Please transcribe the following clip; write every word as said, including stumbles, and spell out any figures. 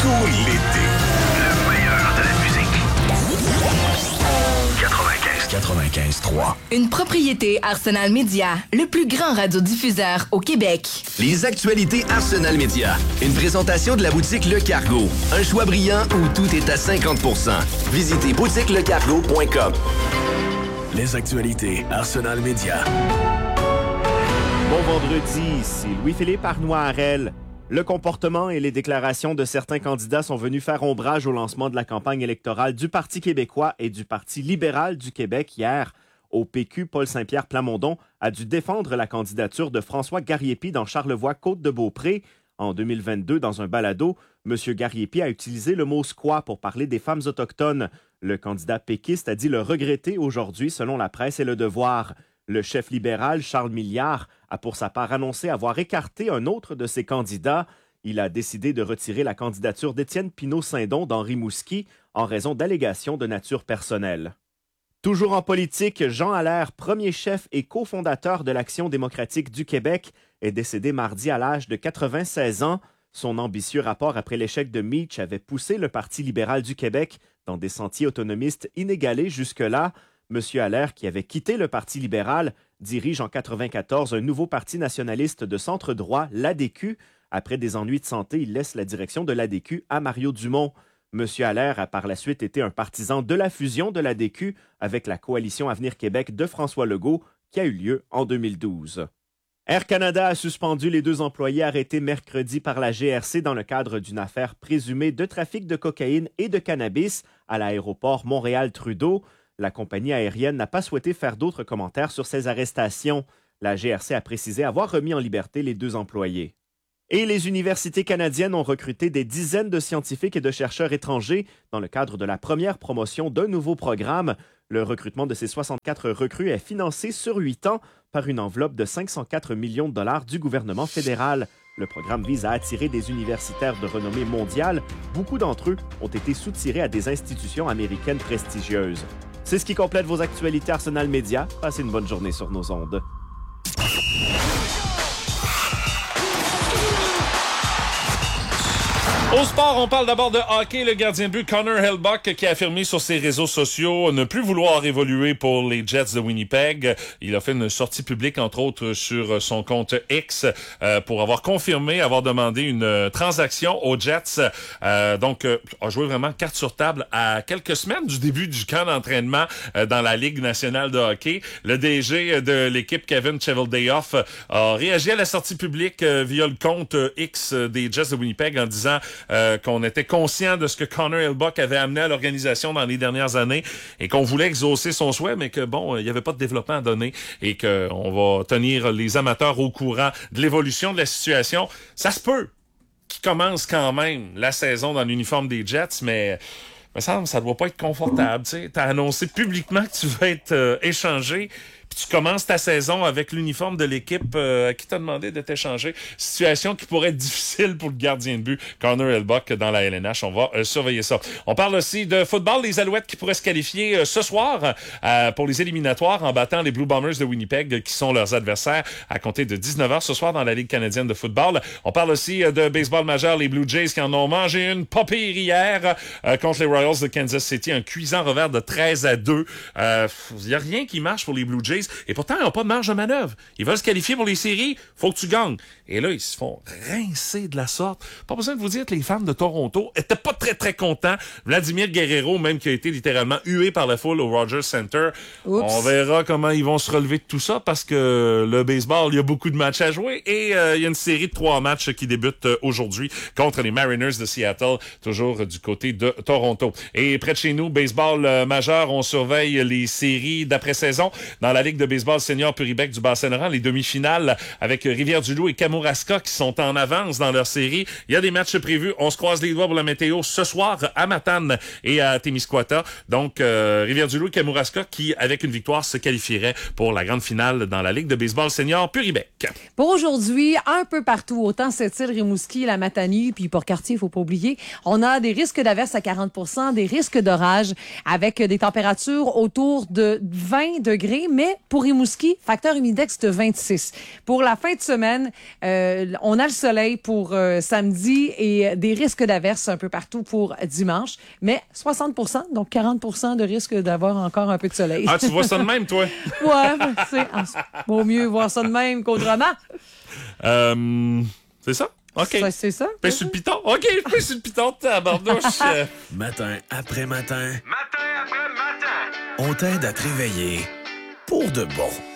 tout l'été. Le meilleur de la musique. quatre-vingt-quinze quatre-vingt-quinze trois. Une propriété Arsenal Média, le plus grand radiodiffuseur au Québec. Les actualités Arsenal Média. Une présentation de la boutique Le Cargo. Un choix brillant où tout est à cinquante pour cent. Visitez boutique le cargo point com. Les actualités Arsenal Média. Bon vendredi, c'est Louis-Philippe Arnois-Harel. Le comportement et les déclarations de certains candidats sont venus faire ombrage au lancement de la campagne électorale du Parti québécois et du Parti libéral du Québec hier. Au P Q, Paul Saint-Pierre Plamondon a dû défendre la candidature de François Garriépi dans Charlevoix-Côte-de-Beaupré. En deux mille vingt-deux, dans un balado, M. Garriépi a utilisé le mot « squat » pour parler des femmes autochtones. Le candidat péquiste a dit le regretter aujourd'hui, selon la presse et Le Devoir. Le chef libéral, Charles Milliard, a pour sa part annoncé avoir écarté un autre de ses candidats. Il a décidé de retirer la candidature d'Étienne Pinault-Saindon dans Rimouski en raison d'allégations de nature personnelle. Toujours en politique, Jean Allaire, premier chef et cofondateur de l'Action démocratique du Québec, est décédé mardi à l'âge de quatre-vingt-seize ans. Son ambitieux rapport après l'échec de Meach avait poussé le Parti libéral du Québec dans des sentiers autonomistes inégalés jusque-là. M. Allaire, qui avait quitté le Parti libéral, dirige en quatre-vingt-quatorze un nouveau parti nationaliste de centre-droit, l'A D Q. Après des ennuis de santé, il laisse la direction de l'A D Q à Mario Dumont. M. Allaire a par la suite été un partisan de la fusion de l'A D Q avec la coalition Avenir Québec de François Legault, qui a eu lieu en deux mille douze. Air Canada a suspendu les deux employés arrêtés mercredi par la G R C dans le cadre d'une affaire présumée de trafic de cocaïne et de cannabis à l'aéroport Montréal-Trudeau. La compagnie aérienne n'a pas souhaité faire d'autres commentaires sur ces arrestations. La G R C a précisé avoir remis en liberté les deux employés. Et les universités canadiennes ont recruté des dizaines de scientifiques et de chercheurs étrangers dans le cadre de la première promotion d'un nouveau programme. Le recrutement de ces soixante-quatre recrues est financé sur huit ans par une enveloppe de cinq cent quatre millions de dollars du gouvernement fédéral. Le programme vise à attirer des universitaires de renommée mondiale. Beaucoup d'entre eux ont été soutirés à des institutions américaines prestigieuses. C'est ce qui complète vos actualités Arsenal Média. Passez une bonne journée sur nos ondes. Au sport, on parle d'abord de hockey. Le gardien de but Connor Hellebuyck qui a affirmé sur ses réseaux sociaux ne plus vouloir évoluer pour les Jets de Winnipeg. Il a fait une sortie publique, entre autres, sur son compte X euh, pour avoir confirmé, avoir demandé une euh, transaction aux Jets. Euh, donc, euh, a joué vraiment carte sur table à quelques semaines du début du camp d'entraînement euh, dans la Ligue nationale de hockey. Le D G de l'équipe, Kevin Cheveldayoff, a réagi à la sortie publique euh, via le compte X des Jets de Winnipeg en disant Euh, qu'on était conscient de ce que Connor Hellebuyck avait amené à l'organisation dans les dernières années et qu'on voulait exaucer son souhait, mais que bon, il n'y avait pas de développement à donner et qu'on va tenir les amateurs au courant de l'évolution de la situation. Ça se peut qu'il commence quand même la saison dans l'uniforme des Jets, mais me semble ça doit pas être confortable. Tu sais, t'as annoncé publiquement que tu vas être euh, échangé. Puis tu commences ta saison avec l'uniforme de l'équipe euh, qui t'a demandé de t'échanger. Situation qui pourrait être difficile pour le gardien de but, Connor Hellebuyck, dans la L N H. On va euh, surveiller ça. On parle aussi de football. Les Alouettes qui pourraient se qualifier euh, ce soir euh, pour les éliminatoires en battant les Blue Bombers de Winnipeg, qui sont leurs adversaires à compter de dix-neuf heures ce soir dans la Ligue canadienne de football. On parle aussi euh, de baseball majeur. Les Blue Jays qui en ont mangé une pas pire hier euh, contre les Royals de Kansas City. Un cuisant revers de treize à deux. Il euh, n'y a rien qui marche pour les Blue Jays. Et pourtant, ils n'ont pas de marge de manœuvre. Ils veulent se qualifier pour les séries. Faut que tu gagnes. Et là, ils se font rincer de la sorte. Pas besoin de vous dire que les fans de Toronto étaient pas très, très contents. Vladimir Guerrero, même qui a été littéralement hué par la foule au Rogers Center. Oups. On verra comment ils vont se relever de tout ça parce que le baseball, il y a beaucoup de matchs à jouer et euh, il y a une série de trois matchs qui débutent euh, aujourd'hui contre les Mariners de Seattle, toujours euh, du côté de Toronto. Et près de chez nous, baseball euh, majeur, on surveille les séries d'après-saison dans la Ligue de baseball senior Puribec du Bas-Saint-Laurent, les demi-finales avec Rivière-du-Loup et Kamouraska qui sont en avance dans leur série. Il y a des matchs prévus. On se croise les doigts pour la météo ce soir à Matane et à Témiscouata. Donc, euh, Rivière-du-Loup et Kamouraska qui, avec une victoire, se qualifieraient pour la grande finale dans la Ligue de baseball senior Puribec. Pour aujourd'hui, un peu partout, autant Sept-Îles, Rimouski, la Matanie, puis Port-Cartier, il faut pas oublier, on a des risques d'averse à quarante pour cent, des risques d'orage avec des températures autour de vingt degrés, mais pour Rimouski, facteur humidex de vingt-six. Pour la fin de semaine, euh, on a le soleil pour euh, samedi et des risques d'averses un peu partout pour dimanche, mais soixante pour cent, donc quarante pour cent de risque d'avoir encore un peu de soleil. Ah, tu vois ça de même, toi? Ouais, c'est vaut mieux voir ça de même qu'autrement. Euh, c'est ça? OK. Ça, c'est ça. Pèse sur le piton? OK, je pèse sur le piton, tabarnouche. Euh, Matin après matin, Matin après matin. on t'aide à te réveiller pour de bon.